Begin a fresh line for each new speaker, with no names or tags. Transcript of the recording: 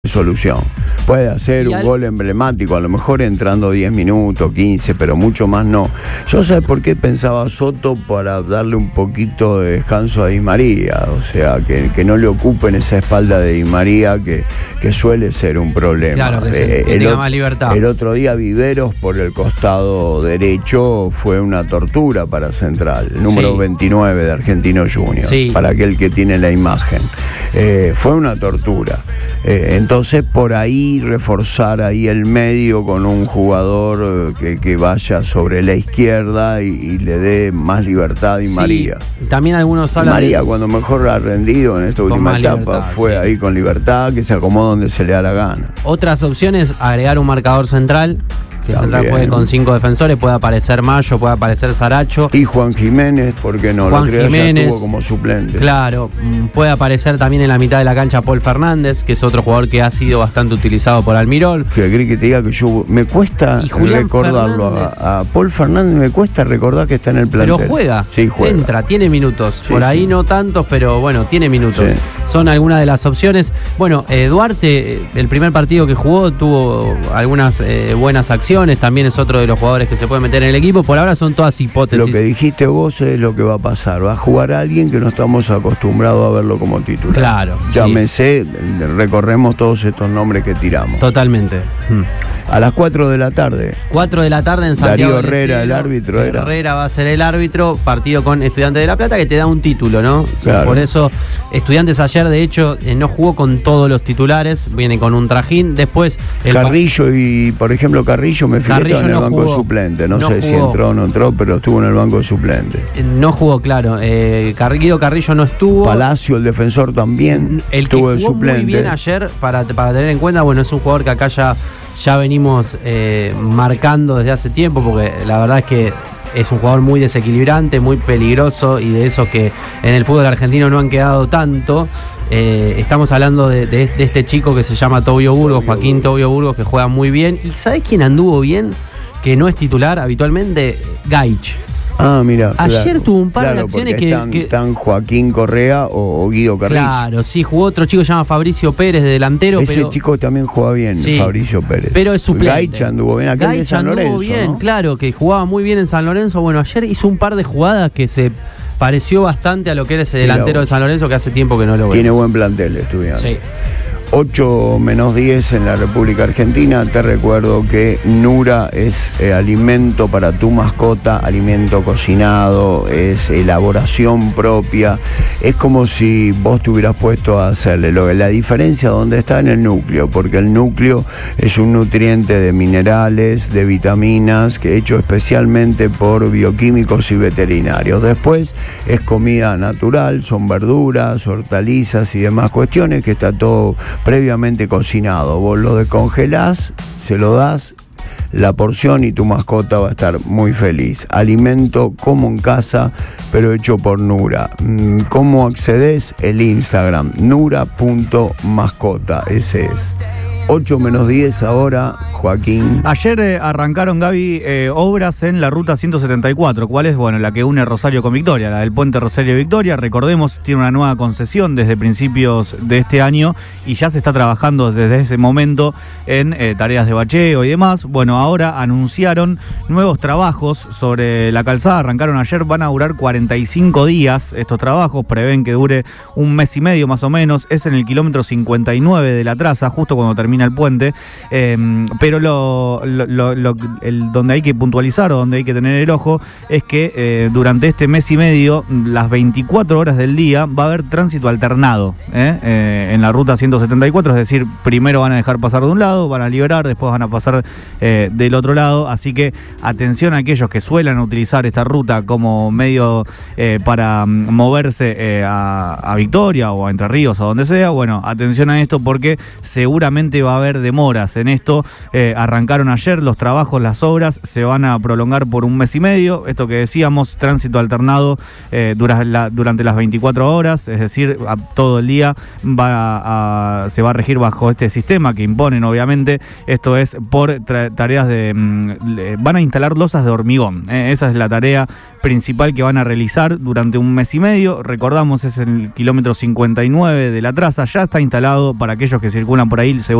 solución. Puede hacer un gol emblemático, a lo mejor entrando 10 minutos, 15, pero mucho más no. Yo sé por qué pensaba Soto para darle un poquito de descanso a Di María, o sea, que no le ocupen esa espalda de Di María que suele ser un problema.
Claro, que tenga más libertad.
El otro día Viveros por el costado derecho fue una tortura para Central, el número 29 de Argentinos Juniors, para aquel que tiene la imagen. Fue una tortura. Entonces por ahí reforzar ahí el medio con un jugador que vaya sobre la izquierda y le dé más libertad a Di María.
También algunos hablan
María cuando mejor ha rendido en esta última etapa fue ahí con libertad, que se acomoda donde se le da la gana.
Otras opciones, agregar un marcador central. Que Central juegue con 5 defensores, puede aparecer Mayo, puede aparecer Saracho.
Y Juan Jiménez, ¿por qué no?
Juan Jiménez
estuvo como suplente.
Claro, puede aparecer también en la mitad de la cancha Paul Fernández, que es otro jugador que ha sido bastante utilizado por Almirón.
Que te diga que yo me cuesta recordarlo a Paul Fernández, me cuesta recordar que está en el plantel.
Pero juega,
juega.
Entra, tiene minutos. Por ahí no tantos, pero bueno, tiene minutos.
Sí.
Son algunas de las opciones. Bueno, Duarte, el primer partido que jugó, tuvo algunas buenas acciones. También es otro de los jugadores que se puede meter en el equipo. Por ahora son todas hipótesis.
Lo que dijiste vos es lo que va a pasar. Va a jugar alguien que no estamos acostumbrados a verlo como titular.
Claro.
Llámese, recorremos todos estos nombres que tiramos.
Totalmente.
A las 4 de la tarde.
4 de la tarde en Santiago.
Darío Herrera, el árbitro era.
Herrera va a ser el árbitro. Partido con Estudiantes de La Plata, que te da un título, ¿no?
Claro.
Por eso, Estudiantes ayer, de hecho, no jugó con todos los titulares. Viene con un trajín. Después.
Carrillo por ejemplo, Carrillo me fijé en el banco de suplente. No sé si entró o no entró, pero estuvo en el banco de suplente.
No jugó, claro. Guido Carrillo no estuvo.
Palacio, el defensor, también estuvo de suplente.
Muy bien ayer, para tener en cuenta, bueno, es un jugador que acá ya venimos marcando desde hace tiempo, porque la verdad es que es un jugador muy desequilibrante, muy peligroso, y de esos que en el fútbol argentino no han quedado tanto. Estamos hablando de este chico que se llama Tobio Burgos, Joaquín Tobio Burgos, que juega muy bien. ¿Y sabés quién anduvo bien? Que no es titular habitualmente, Gaich.
Ah, mira.
Ayer tuvo un par de acciones que
están Joaquín Correa o Guido Carrillo.
Claro, sí, jugó otro chico que se llama Fabricio Pérez de delantero.
Ese chico también juega bien, Fabricio Pérez.
Pero es suplente.
Gaich anduvo bien acá en San Lorenzo.
Anduvo bien,
¿no?
claro, que jugaba muy bien en San Lorenzo. Bueno, ayer hizo un par de jugadas que se pareció bastante a lo que era ese delantero de San Lorenzo, que hace tiempo que no lo veo.
Tiene buen plantel, Estudiantes. Sí. 8 menos 10 en la República Argentina. Te recuerdo que Nura es alimento para tu mascota, alimento cocinado, es elaboración propia. Es como si vos te hubieras puesto a hacerle. La diferencia donde está en el núcleo, porque el núcleo es un nutriente de minerales, de vitaminas, que hecho especialmente por bioquímicos y veterinarios. Después es comida natural, son verduras, hortalizas y demás cuestiones que está todo previamente cocinado. Vos lo descongelás, se lo das la porción y tu mascota va a estar muy feliz. Alimento como en casa, pero hecho por Nura. ¿Cómo accedes? El Instagram, nura.mascota, ese es. 8 menos 10 ahora, Joaquín.
Ayer arrancaron, Gaby, obras en la ruta 174, ¿cuál es? Bueno, la que une Rosario con Victoria, la del puente Rosario-Victoria. Recordemos, tiene una nueva concesión desde principios de este año y ya se está trabajando desde ese momento en tareas de bacheo y demás. Bueno, ahora anunciaron nuevos trabajos sobre la calzada, arrancaron ayer, van a durar 45 días estos trabajos, prevén que dure un mes y medio más o menos. Es en el kilómetro 59 de la traza, justo cuando termina el puente, pero donde hay que puntualizar o donde hay que tener el ojo es que durante este mes y medio, las 24 horas del día, va a haber tránsito alternado en la ruta 174, es decir, primero van a dejar pasar de un lado, van a liberar, después van a pasar del otro lado, así que atención a aquellos que suelen utilizar esta ruta como medio para moverse a Victoria o a Entre Ríos o donde sea. Bueno, atención a esto porque seguramente va va a haber demoras en esto. Arrancaron ayer los trabajos, las obras, se van a prolongar por 1 mes y medio. Esto que decíamos, tránsito alternado durante las 24 horas, es decir, todo el día se va a regir bajo este sistema que imponen, obviamente. Esto es por tareas van a instalar losas de hormigón. Esa es la tarea principal que van a realizar durante 1 mes y medio. Recordamos, es el kilómetro 59 de la traza, ya está instalado para aquellos que circulan por ahí.